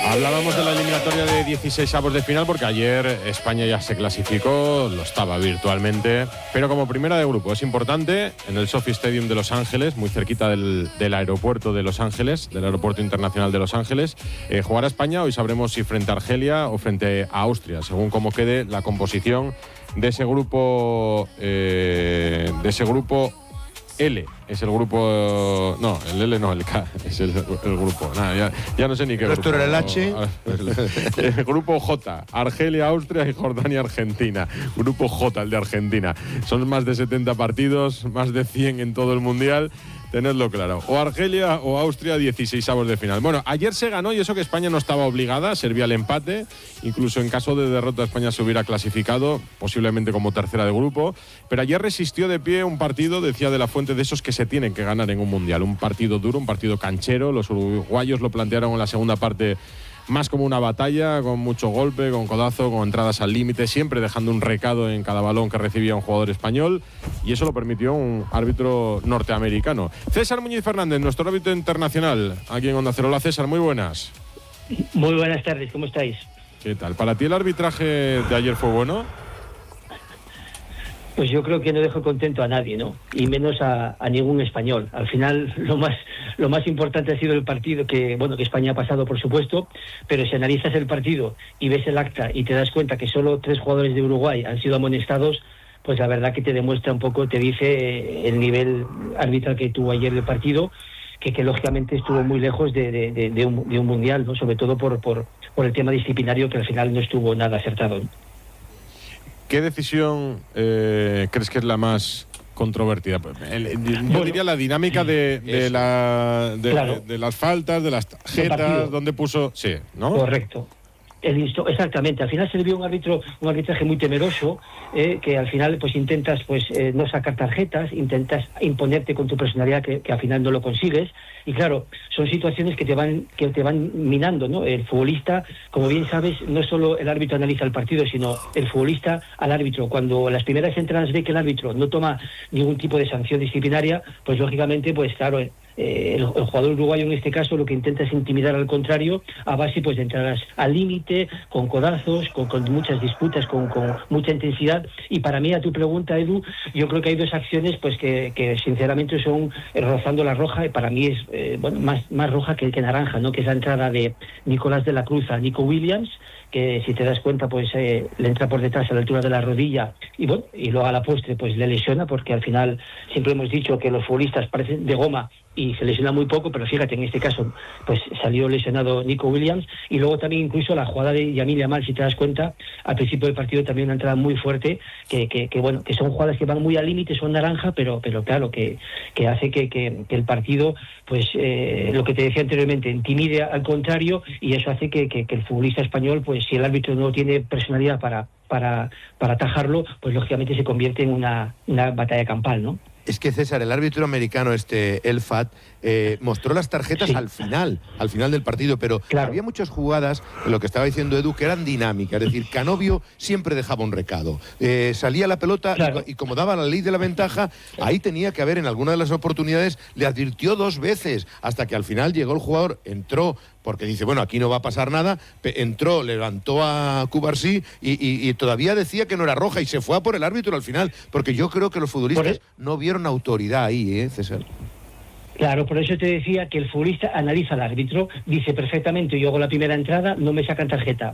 Hablábamos de la eliminatoria de 16avos de final porque ayer España ya se clasificó, lo estaba virtualmente, pero como primera de grupo. Es importante en el SoFi Stadium de Los Ángeles, muy cerquita del aeropuerto de Los Ángeles, del aeropuerto internacional de Los Ángeles, jugar a España. Hoy sabremos si frente a Argelia o frente a Austria, según cómo quede la composición de ese grupo L. Es el grupo... No, el L no, el K. Es el grupo. Nada, ya no sé ni qué grupo. ¿Esto era el H? El grupo J. Argelia, Austria y Jordania, Argentina. Grupo J, el de Argentina. Son más de 70 partidos, más de 100 en todo el Mundial. Tenedlo claro. O Argelia o Austria, 16avos de final. Bueno, ayer se ganó y eso que España no estaba obligada, servía el empate. Incluso en caso de derrota España se hubiera clasificado, posiblemente como tercera de grupo. Pero ayer resistió de pie un partido, decía De la Fuente, de esos que se tienen que ganar en un Mundial. Un partido duro, un partido canchero. Los uruguayos lo plantearon en la segunda parte más como una batalla, con mucho golpe, con codazo, con entradas al límite, siempre dejando un recado en cada balón que recibía un jugador español, y eso lo permitió un árbitro norteamericano. César Muñiz Fernández, nuestro árbitro internacional, aquí en Onda Cero. Hola César, muy buenas. Muy buenas tardes, ¿cómo estáis? ¿Qué tal? ¿Para ti el arbitraje de ayer fue bueno? Pues yo creo que no dejó contento a nadie, ¿no? Y menos a ningún español. Al final lo más importante ha sido el partido que España ha pasado, por supuesto, pero si analizas el partido y ves el acta y te das cuenta que solo 3 jugadores de Uruguay han sido amonestados, pues la verdad que te demuestra un poco, te dice el arbitral que tuvo ayer el partido, que lógicamente estuvo muy lejos de un mundial, ¿no? Sobre todo por el tema disciplinario, que al final no estuvo nada acertado, ¿no? ¿Qué decisión crees que es la más controvertida? Yo diría la dinámica de las faltas, de las tarjetas, donde puso... Sí, ¿no? Correcto. Exactamente, al final se le vio un arbitraje muy temeroso, que al final pues intentas no sacar tarjetas, intentas imponerte con tu personalidad, que al final no lo consigues, y claro, son situaciones que te van minando, ¿no? El futbolista, como bien sabes, no solo el árbitro analiza el partido, sino el futbolista al árbitro. Cuando las primeras entradas ve que el árbitro no toma ningún tipo de sanción disciplinaria, pues lógicamente, pues claro, el jugador uruguayo en este caso lo que intenta es intimidar al contrario a base pues de entradas al límite, con codazos, con muchas disputas, con mucha intensidad. Y para mí, a tu pregunta, Edu, yo creo que hay 2 acciones pues que sinceramente son rozando la roja, y para mí es más roja que naranja, ¿no? Que es la entrada de Nicolás de la Cruz a Nico Williams, que si te das cuenta pues le entra por detrás a la altura de la rodilla y luego a la postre pues le lesiona, porque al final siempre hemos dicho que los futbolistas parecen de goma y se lesiona muy poco, pero fíjate, en este caso pues salió lesionado Nico Williams. Y luego también incluso la jugada de Yamil Yamal, si te das cuenta, al principio del partido también una entrada muy fuerte, que son jugadas que van muy al límite, son naranja, pero claro, que hace que el partido, pues lo que te decía anteriormente, intimide al contrario, y eso hace que el futbolista español, pues si el árbitro no tiene personalidad para atajarlo, pues lógicamente se convierte en una batalla campal, ¿no? Es que César, el árbitro americano, El Fat, mostró las tarjetas al final del partido, pero claro, había muchas jugadas, lo que estaba diciendo Edu, que eran dinámicas. Es decir, Canovio siempre dejaba un recado. Salía la pelota, claro, y como daba la ley de la ventaja, ahí tenía que haber, en alguna de las oportunidades, le advirtió 2 veces, hasta que al final llegó el jugador, entró, porque dice, bueno, aquí no va a pasar nada, entró, levantó a Cubarsí y todavía decía que no era roja, y se fue a por el árbitro al final, porque yo creo que los futbolistas no vieron autoridad ahí, César. Claro, por eso te decía que el futbolista analiza al árbitro, dice perfectamente, yo hago la primera entrada, no me sacan tarjeta.